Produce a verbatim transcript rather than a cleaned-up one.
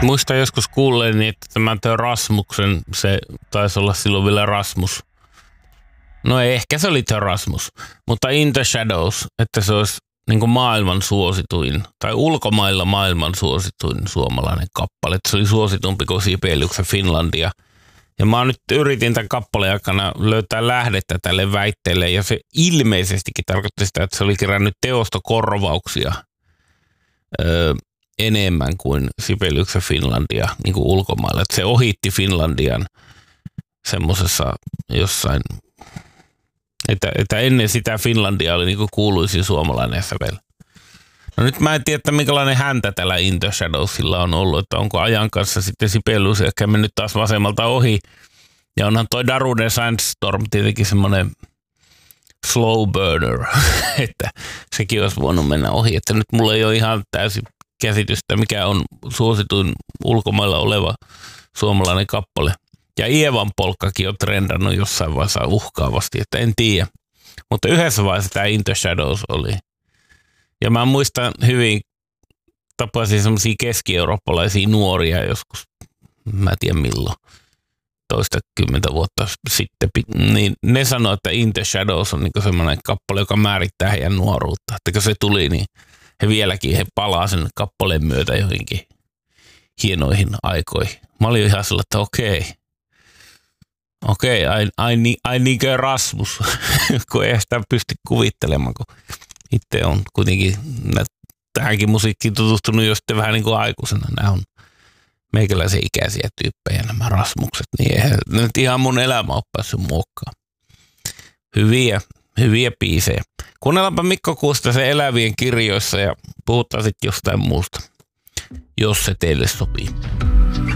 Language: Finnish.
Muistan joskus kuulleeni, että tämä tuo Rasmuksen, se taisi olla silloin vielä Rasmus. No ei, ehkä se oli tuo Rasmus, mutta In the Shadows, että se olisi niin kuin maailman suosituin, tai ulkomailla maailman suosituin suomalainen kappale. Että se oli suositumpi kuin Sibeliuksen Finlandia. Ja mä nyt yritin tämän kappaleen aikana löytää lähdettä tälle väitteelle, ja se ilmeisestikin tarkoitti sitä, että se oli kerännyt teostokorvauksia öö, enemmän kuin Sibeliuksen Finlandia niin kuin ulkomailla. Että se ohitti Finlandian semmoisessa jossain, että, että ennen sitä Finlandia oli niin kuin kuuluisin suomalainen sävel. No nyt mä en tiedä, että minkälainen häntä tällä In the Shadowsilla on ollut, että onko ajan kanssa sitten Sibelius ehkä mennyt taas vasemmalta ohi. Ja onhan toi Darude Sandstorm tietenkin semmoinen slow burner, että sekin olisi voinut mennä ohi. Että nyt mulla ei ole ihan täysin käsitystä, mikä on suosituin ulkomailla oleva suomalainen kappale. Ja Ievan polkkakin on trendannut jossain vaiheessa uhkaavasti, että en tiedä. Mutta yhdessä vaiheessa tämä In the Shadows oli. Ja mä muistan hyvin, tapasin semmoisia keski-eurooppalaisia nuoria joskus, mä en tiedä milloin, toista kymmentä vuotta sitten, niin ne sanoi, että In the Shadows on niinku semmoinen kappale, joka määrittää heidän nuoruutta. Että kun se tuli, niin he vieläkin he palaa sen kappaleen myötä johonkin hienoihin aikoihin. Mä olin ihan sellainen, että okei, okei, ai, ai, ai niinkö Rasmus, kun ei sitä pysty kuvittelemaan, kun itse on kuitenkin tähänkin musiikkiin tutustunut jo sitten vähän niin kuin aikuisena. Nämä on meikäläisen ikäisiä tyyppejä, nämä Rasmukset. Niin eihän nyt ihan mun elämä ole päässyt muokkaan. Hyviä, hyviä biisejä. Kuunnellaanpa Mikko Kuustasen Elävien kirjoissa ja puhutaan sitten jostain muusta, jos se teille sopii.